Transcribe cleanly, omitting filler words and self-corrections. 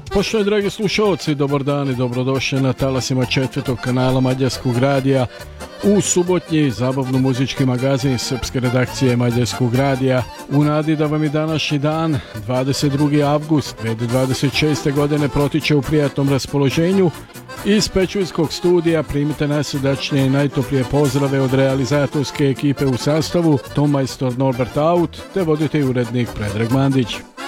Poštovani dragi slušalci, dobar dan i dobrodošli na talasima četvrtog kanala Mađarskog radija u subotnji zabavno-muzički magazin srpske redakcije Mađarskog radija. U nadi da vam je današnji dan, 22. avgust 2026. godine, protiče u prijatnom raspoloženju. Iz Pečuljskog studija primite najsrdačnije i najtoplije pozdrave od realizatorske ekipe u sastavu Tom majstor Norbert Aut te voditelj urednik Predrag Mandić.